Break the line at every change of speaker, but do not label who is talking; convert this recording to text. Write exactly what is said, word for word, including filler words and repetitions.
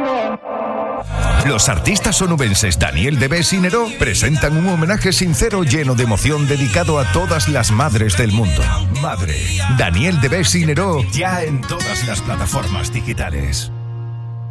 Los artistas onubenses Daniel Deves y Neró presentan un homenaje sincero lleno de emoción dedicado a todas las madres del mundo. Madre, Daniel Deves y Neró, ya en todas las plataformas digitales.